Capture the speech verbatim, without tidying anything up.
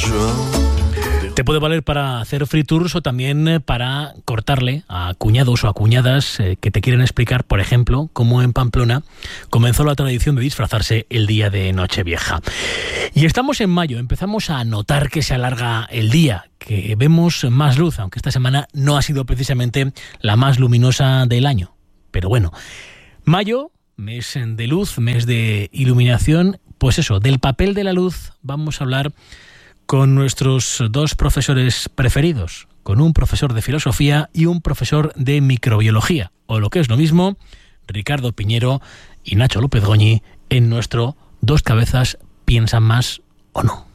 Te puede valer para hacer free tours o también para cortarle a cuñados o a cuñadas eh, que te quieren explicar, por ejemplo, cómo en Pamplona comenzó la tradición de disfrazarse el día de Nochevieja. Y estamos en mayo, empezamos a notar que se alarga el día, que vemos más luz, aunque esta semana no ha sido precisamente la más luminosa del año. Pero bueno, mayo, mes de luz, mes de iluminación, pues eso, del papel de la luz vamos a hablar con nuestros dos profesores preferidos, con un profesor de filosofía y un profesor de microbiología, o lo que es lo mismo, Ricardo Piñero y Nacho López Goñi, en nuestro Dos Cabezas Piensan Más o No.